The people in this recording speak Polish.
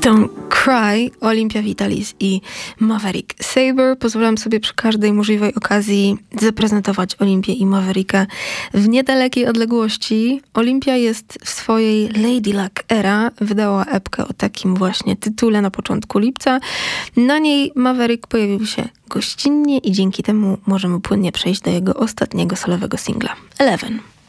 Don't Cry, Olympia Vitalis i Maverick Sabre. Pozwalam sobie przy każdej możliwej okazji zaprezentować Olimpię i Mavericka w niedalekiej odległości. Olympia jest w swojej Lady Luck era. Wydała epkę o takim właśnie tytule na początku lipca. Na niej Maverick pojawił się gościnnie i dzięki temu możemy płynnie przejść do jego ostatniego solowego singla, Eleven.